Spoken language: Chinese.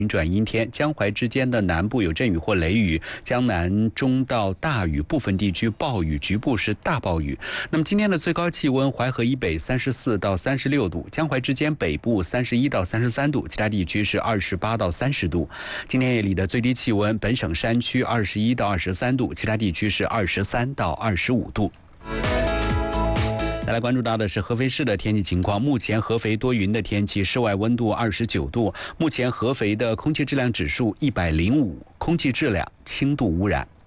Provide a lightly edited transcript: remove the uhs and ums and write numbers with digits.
晴转阴天，江淮之间的南部有阵雨或雷雨，江南中到大雨，部分地区暴雨，局部是大暴雨。那么今天的最高气温，淮河以北34到36度，江淮之间北部31到33度，其他地区是28到30度。今天夜里的最低气温，本省山区21到23度，其他地区是23到25度。再来关注到的是合肥市的天气情况。目前合肥多云的天气，室外温度29度。目前合肥的空气质量指数105，空气质量轻度污染。